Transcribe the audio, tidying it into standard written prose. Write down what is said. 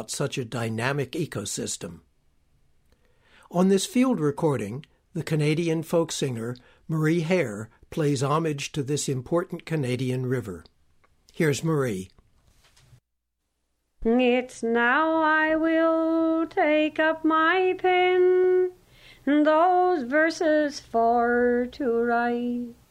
about such a dynamic ecosystem. On this field recording, the Canadian folk singer Marie Hare plays homage to this important Canadian river. Here's Marie. It's now I will take up my pen, those verses for to write.